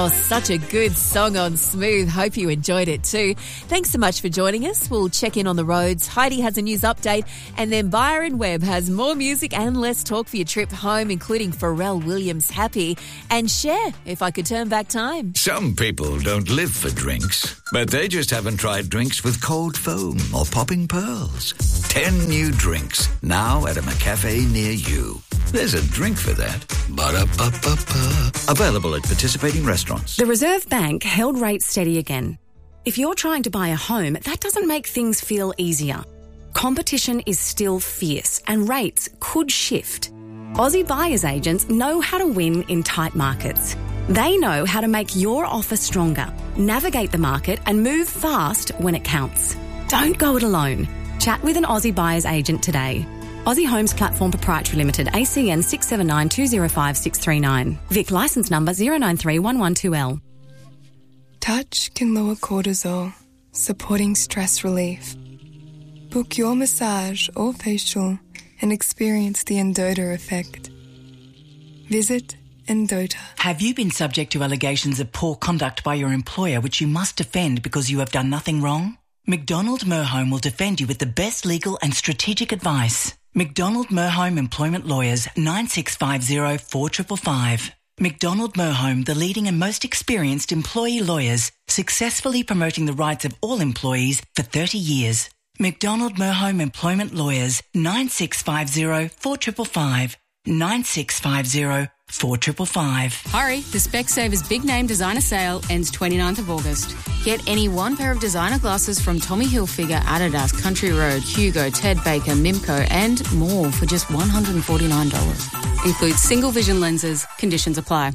Oh, such a good song on Smooth. Hope you enjoyed it too. Thanks so much for joining us. We'll check in on the roads. Heidi has a news update, and then Byron Webb has more music and less talk for your trip home, including Pharrell Williams' Happy and Cher, If I Could Turn Back Time. Some people don't live for drinks, but they just haven't tried drinks with cold foam or popping pearls. 10 new drinks now at a McCafe near you. There's a drink for that. Ba-da-ba-ba-ba. Available at participating restaurants. The Reserve Bank held rates steady again. If you're trying to buy a home, that doesn't make things feel easier. Competition is still fierce and rates could shift. Aussie buyers agents know how to win in tight markets. They know how to make your offer stronger, navigate the market and move fast when it counts. Don't go it alone. Chat with an Aussie buyer's agent today. Aussie Homes Platform Proprietary Limited, ACN 679205639. Vic licence number 093112L. Touch can lower cortisol, supporting stress relief. Book your massage or facial and experience the Endota effect. Visit Endota. Have you been subject to allegations of poor conduct by your employer which you must defend because you have done nothing wrong? McDonald Merhome will defend you with the best legal and strategic advice. McDonald Merhome Employment Lawyers, 9650 4555. McDonald Merhome, the leading and most experienced employee lawyers, successfully promoting the rights of all employees for 30 years. McDonald Merhome Employment Lawyers, 9650 4555. 9650 4555. Hurry, the Specsavers Big Name Designer Sale ends 29th of August. Get any one pair of designer glasses from Tommy Hilfiger, Adidas, Country Road, Hugo, Ted Baker, Mimco and more for just $149. Includes single vision lenses. Conditions apply.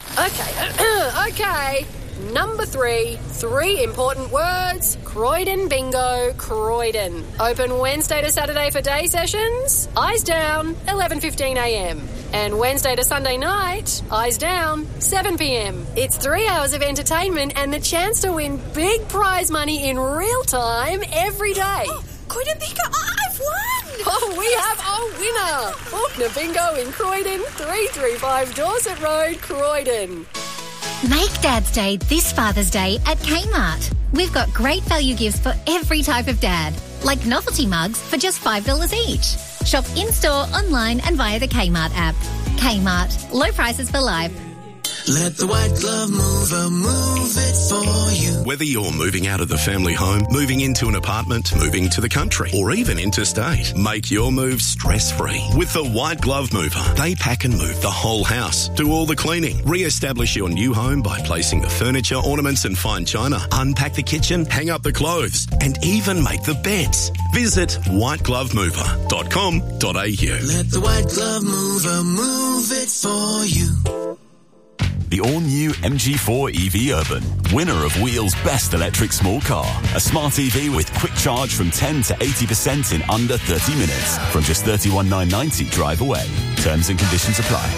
Okay. Number 3 important words. Croydon Bingo, Croydon. Open Wednesday to Saturday for day sessions. Eyes down, 11:15am. And Wednesday to Sunday night, eyes down, 7pm. It's 3 hours of entertainment and the chance to win big prize money in real time every day. Oh, Croydon Bingo, I've won! Oh, we have a winner. Faulkner Bingo in Croydon, 335 Dorset Road, Croydon. Make Dad's Day this Father's Day at Kmart. We've got great value gifts for every type of dad, like novelty mugs for just $5 each. Shop in-store, online and via the Kmart app. Kmart. Low prices for life. Let the White Glove Mover move it for you. Whether you're moving out of the family home, moving into an apartment, moving to the country, or even interstate, make your move stress-free with the White Glove Mover. They pack and move the whole house, do all the cleaning, re-establish your new home by placing the furniture, ornaments and fine china, unpack the kitchen, hang up the clothes, and even make the beds. Visit whiteglovemover.com.au. Let the White Glove Mover move it for you. The all-new MG4 EV Urban, winner of Wheel's Best Electric Small Car. A smart EV with quick charge from 10 to 80% in under 30 minutes. From just $31,990 drive away. Terms and conditions apply.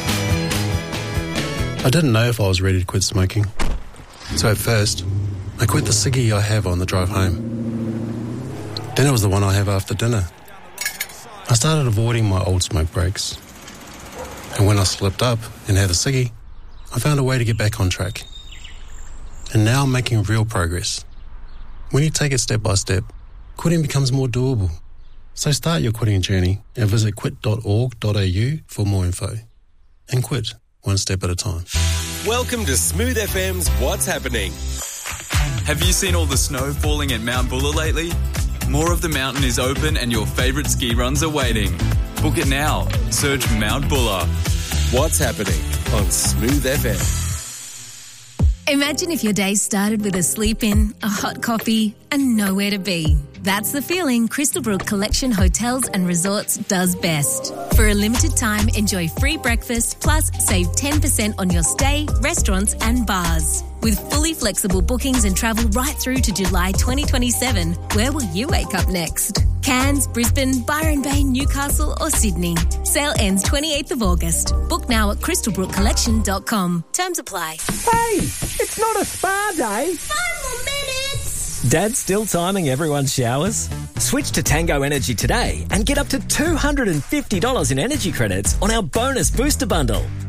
I didn't know if I was ready to quit smoking. So at first, I quit the ciggy I have on the drive home. Then it was the one I have after dinner. I started avoiding my old smoke breaks. And when I slipped up and had a ciggy, I found a way to get back on track. And now I'm making real progress. When you take it step by step, quitting becomes more doable. So start your quitting journey and visit quit.org.au for more info. And quit one step at a time. Welcome to Smooth FM's What's Happening. Have you seen all the snow falling at Mount Buller lately? More of the mountain is open and your favourite ski runs are waiting. Book it now. Search Mount Buller. What's Happening on Smooth FM. Imagine if your day started with a sleep in, a hot coffee, and nowhere to be. That's the feeling Crystalbrook Collection Hotels and Resorts does best. For a limited time, enjoy free breakfast plus save 10% on your stay, restaurants and bars. With fully flexible bookings and travel right through to July 2027, where will you wake up next? Cairns, Brisbane, Byron Bay, Newcastle or Sydney. Sale ends 28th of August. Book now at crystalbrookcollection.com. Terms apply. Hey, it's not a spa day. 5 more minutes. Dad's still timing everyone's showers? Switch to Tango Energy today and get up to $250 in energy credits on our bonus booster bundle.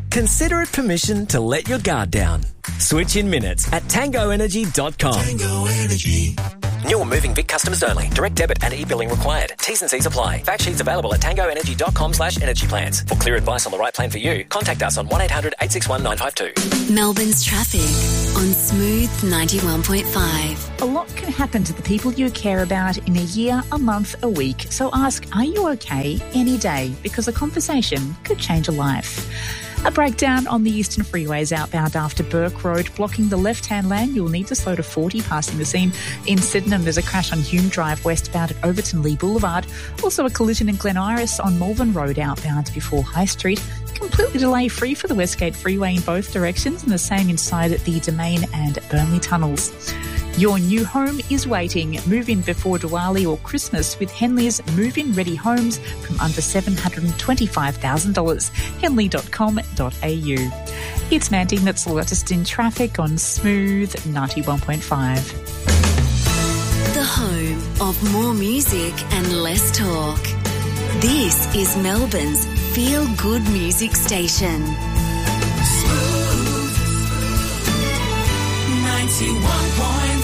Consider it permission to let your guard down. Switch in minutes at tangoenergy.com. Tango Energy. New or moving Vic customers only. Direct debit and e-billing required. T's and C's apply. Fact sheets available at tangoenergy.com/energy plans. For clear advice on the right plan for you, contact us on 1800 861 952. Melbourne's traffic on Smooth 91.5. A lot can happen to the people you care about in a year, a month, a week. So ask, are you okay any day? Because a conversation could change a life. A breakdown on the eastern freeways outbound after Burke Road, blocking the left-hand lane. You'll need to slow to 40 passing the scene. In Sydenham, there's a crash on Hume Drive westbound at Overton Lee Boulevard. Also a collision in Glen Iris on Malvern Road outbound before High Street. Completely delay-free for the Westgate Freeway in both directions, and the same inside the Domain and Burnley tunnels. Your new home is waiting. Move in before Diwali or Christmas with Henley's Move-In Ready Homes from under $725,000. Henley.com.au. It's Mandy that's latest in traffic on Smooth 91.5. The home of more music and less talk. This is Melbourne's feel-good music station. Smooth 91.5.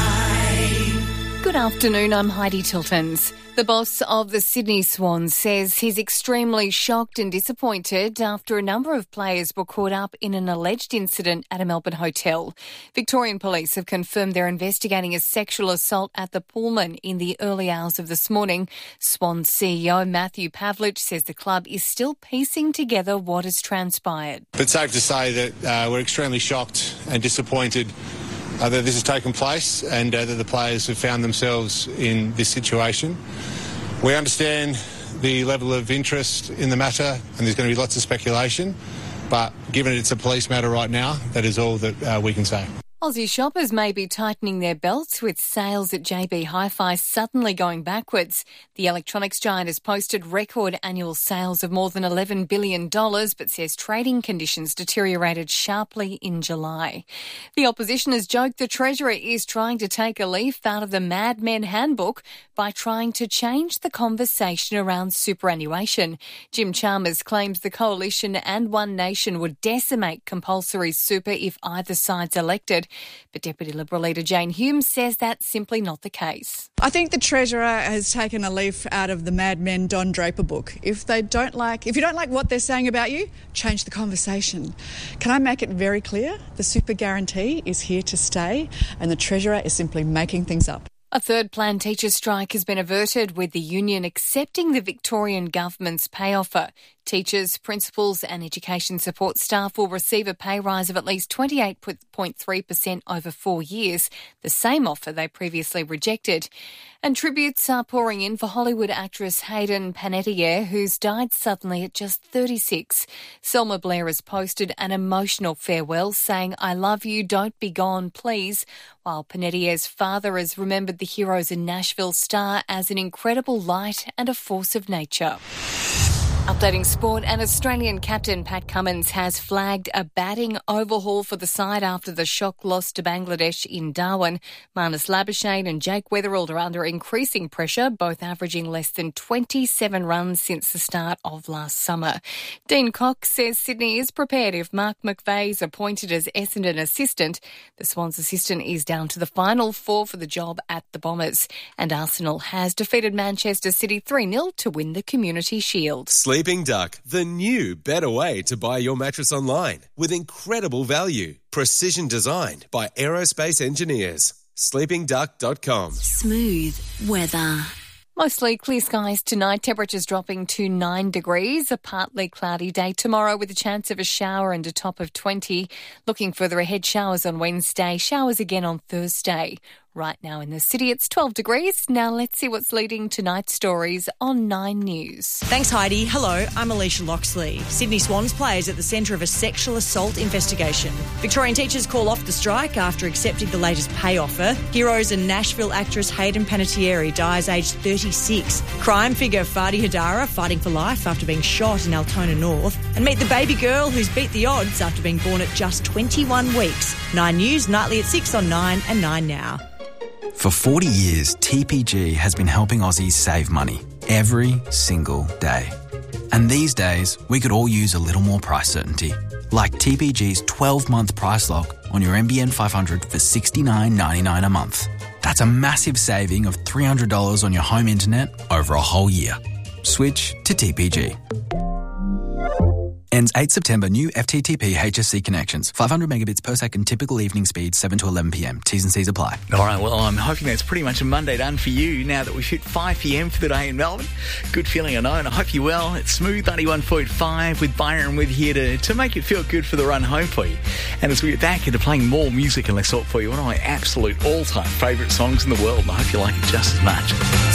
Good afternoon, I'm Heidi Tiltons. The boss of the Sydney Swans says he's extremely shocked and disappointed after a number of players were caught up in an alleged incident at a Melbourne hotel. Victorian police have confirmed they're investigating a sexual assault at the Pullman in the early hours of this morning. Swans CEO Matthew Pavlich says the club is still piecing together what has transpired. But safe to say that we're extremely shocked and disappointed that this has taken place and that the players have found themselves in this situation. We understand the level of interest in the matter and there's going to be lots of speculation, but given it's a police matter right now, that is all that we can say. Aussie shoppers may be tightening their belts with sales at JB Hi-Fi suddenly going backwards. The electronics giant has posted record annual sales of more than $11 billion, but says trading conditions deteriorated sharply in July. The opposition has joked the Treasurer is trying to take a leaf out of the Mad Men handbook by trying to change the conversation around superannuation. Jim Chalmers claims the Coalition and One Nation would decimate compulsory super if either side's elected. But Deputy Liberal leader Jane Hume says that's simply not the case. I think the Treasurer has taken a leaf out of the Mad Men Don Draper book. If you don't like what they're saying about you, change the conversation. Can I make it very clear? The super guarantee is here to stay and the Treasurer is simply making things up. A third planned teachers' strike has been averted with the union accepting the Victorian government's pay offer. Teachers, principals and education support staff will receive a pay rise of at least 28.3% over 4 years, the same offer they previously rejected. And tributes are pouring in for Hollywood actress Hayden Panettiere, who's died suddenly at just 36. Selma Blair has posted an emotional farewell saying, "I love you, don't be gone, please," while Panettiere's father has remembered the Heroes in Nashville star as an incredible light and a force of nature. Updating sport, and Australian captain Pat Cummins has flagged a batting overhaul for the side after the shock loss to Bangladesh in Darwin. Marnus Labuschagne and Jake Weatherald are under increasing pressure, both averaging less than 27 runs since the start of last summer. Dean Cox says Sydney is prepared if Mark McVeigh is appointed as Essendon assistant. The Swans assistant is down to the final four for the job at the Bombers. And Arsenal has defeated Manchester City 3-0 to win the Community Shield. Sleeping Duck, the new, better way to buy your mattress online with incredible value. Precision designed by aerospace engineers. sleepingduck.com. Smooth weather. Mostly clear skies tonight, temperatures dropping to 9 degrees. A partly cloudy day tomorrow with a chance of a shower and a top of 20. Looking further ahead, showers on Wednesday, showers again on Thursday. Right now in the city, it's 12 degrees. Now let's see what's leading tonight's stories on 9 News. Thanks, Heidi. Hello, I'm Alicia Loxley. Sydney Swans players at the centre of a sexual assault investigation. Victorian teachers call off the strike after accepting the latest pay offer. Heroes and Nashville actress Hayden Panettiere dies aged 36. Crime figure Fadi Hadara fighting for life after being shot in Altona North. And meet the baby girl who's beat the odds after being born at just 21 weeks. 9 News, nightly at 6 on 9 and 9 Now. For 40 years, TPG has been helping Aussies save money every single day. And these days, we could all use a little more price certainty. Like TPG's 12-month price lock on your NBN 500 for $69.99 a month. That's a massive saving of $300 on your home internet over a whole year. Switch to TPG. Ends 8 September. New FTTP HSC connections. 500 megabits per second. Typical evening speed, 7 to 11 p.m. T's and C's apply. All right, well, I'm hoping that's pretty much a Monday done for you now that we've hit 5 p.m. for the day in Melbourne. Good feeling, I know, and I hope you're well. It's Smooth 91.5 with Byron with you to make it feel good for the run home for you. And as we get back into playing more music and less talk for you, one of my absolute all-time favourite songs in the world, and I hope you like it just as much.